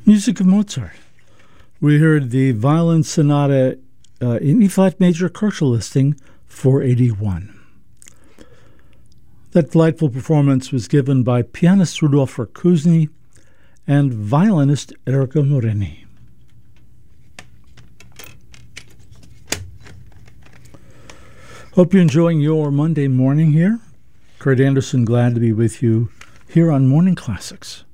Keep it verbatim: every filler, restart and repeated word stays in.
Music of Mozart. We heard the Violin Sonata uh, in E-flat major Kochel listing four eighty-one. That delightful performance was given by pianist Rudolf Rakuszny and violinist Erika Morini. Hope you're enjoying your Monday morning here. Kurt Anderson, glad to be with you here on Morning Classics.